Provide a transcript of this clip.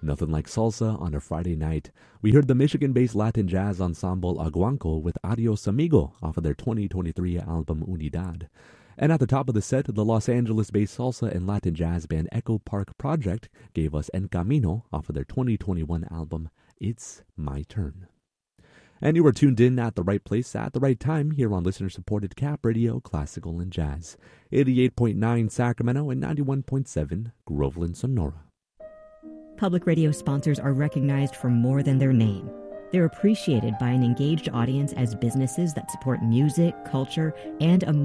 Nothing like salsa on a Friday night. We heard the Michigan-based Latin jazz ensemble Aguanco with Adios Amigo off of their 2023 album Unidad. And at the top of the set, the Los Angeles-based salsa and Latin jazz band Echo Park Project gave us En Camino off of their 2021 album It's My Turn. And you were tuned in at the right place at the right time here on listener-supported Cap Radio Classical and Jazz, 88.9 Sacramento and 91.7 Groveland, Sonora. Public radio sponsors are recognized for more than their name. They're appreciated by an engaged audience as businesses that support music, culture, and a